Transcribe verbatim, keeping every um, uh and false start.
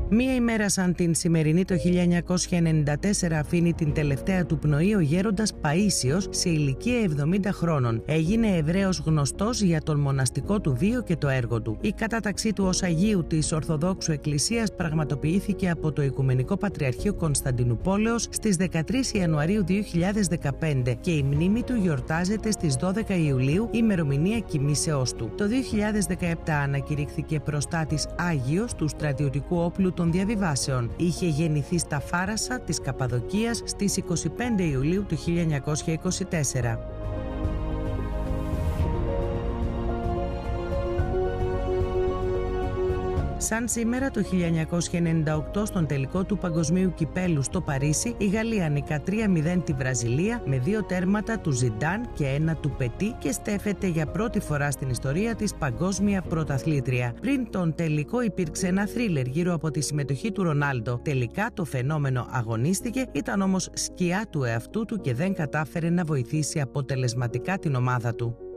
Μία ημέρα σαν την σημερινή το χίλια εννιακόσια ενενήντα τέσσερα αφήνει την τελευταία του πνοή ο γέροντας Παΐσιος σε ηλικία εβδομήντα χρόνων. Έγινε ευρέως γνωστός για τον μοναστικό του βίο και το έργο του. Η κατάταξή του ως Αγίου της Ορθοδόξου Εκκλησίας πραγματοποιήθηκε από το Οικουμενικό Πατριαρχείο Κωνσταντινουπόλεως στις δεκατρείς Ιανουαρίου δύο χιλιάδες δεκαπέντε και η μνήμη του γιορτάζεται στις δώδεκα Ιουλίου, ημερομηνία κοιμήσεώς του. Το δύο χιλιάδες δεκαεπτά ανακηρύχθηκε προστάτης Άγιος του στρατιωτικού όπλου των διαβιβάσεων. Είχε γεννηθεί στα Φάρασα της Καπαδοκίας στις είκοσι πέντε Ιουλίου του χίλια εννιακόσια είκοσι τέσσερα. Σαν σήμερα το χίλια εννιακόσια ενενήντα οκτώ, στον τελικό του Παγκοσμίου Κυπέλου στο Παρίσι, η Γαλλία νικά τρία μηδέν τη Βραζιλία με δύο τέρματα του Ζιντάν και ένα του Πετί και στέφεται για πρώτη φορά στην ιστορία της παγκόσμια πρωταθλήτρια. Πριν τον τελικό υπήρξε ένα θρίλερ γύρω από τη συμμετοχή του Ρονάλντο. Τελικά το φαινόμενο αγωνίστηκε, ήταν όμως σκιά του εαυτού του και δεν κατάφερε να βοηθήσει αποτελεσματικά την ομάδα του.